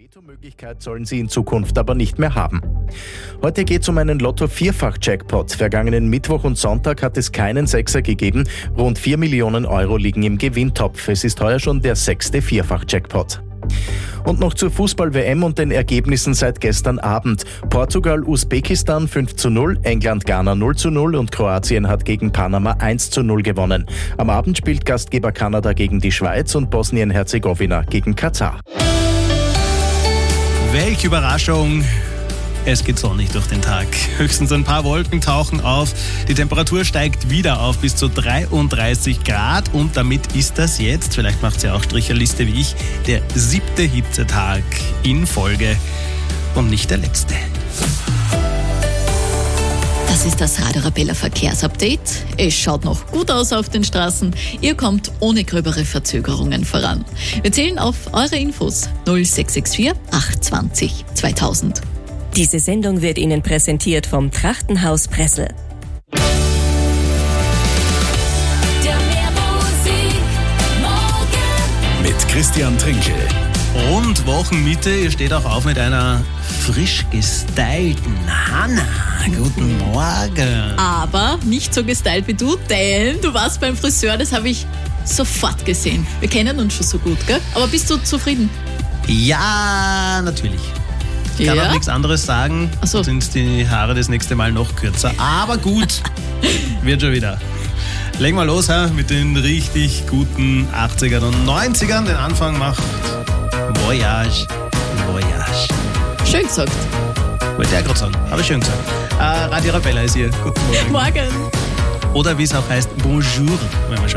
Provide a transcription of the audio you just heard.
Veto-Möglichkeit sollen sie in Zukunft aber nicht mehr haben. Heute geht es um einen Lotto-Vierfach-Jackpot. Vergangenen Mittwoch und Sonntag hat es keinen Sechser gegeben. Rund 4 Millionen Euro liegen im Gewinntopf. Es ist heuer schon der 6. Vierfach-Jackpot. Und noch zur Fußball-WM und den Ergebnissen seit gestern Abend. Portugal-Usbekistan 5:0, England-Ghana 0:0 und Kroatien hat gegen Panama 1:0 gewonnen. Am Abend spielt Gastgeber Kanada gegen die Schweiz und Bosnien-Herzegowina gegen Katar. Welche Überraschung! Es geht sonnig durch den Tag. Höchstens ein paar Wolken tauchen auf. Die Temperatur steigt wieder auf bis zu 33 Grad. Und damit ist das jetzt, vielleicht macht sie auch Stricherliste wie ich, der 7. Hitzetag in Folge und nicht der letzte. Das ist das Radio Arabella Verkehrsupdate. Es schaut noch gut aus auf den Straßen. Ihr kommt ohne gröbere Verzögerungen voran. Wir zählen auf eure Infos 0664 820 2000. Diese Sendung wird Ihnen präsentiert vom Trachtenhaus Pressel. Mit Christian Trinkel. Und Wochenmitte, ihr steht auch auf mit einer frisch gestylten Hanna. Guten Morgen. Aber nicht so gestylt wie du, denn du warst beim Friseur, das habe ich sofort gesehen. Wir kennen uns schon so gut, gell? Aber bist du zufrieden? Ja, natürlich. Ich kann auch nichts anderes sagen, so. Sind die Haare das nächste Mal noch kürzer. Aber gut, wird schon wieder. Legen wir los mit den richtig guten 80ern und 90ern. Den Anfang macht Voyage. Schön gesagt. Wollte ich gerade sagen, aber schön gesagt. Radio Arabella ist hier. Guten Morgen. Morgen. Oder wie es auch heißt, Bonjour, wenn man schon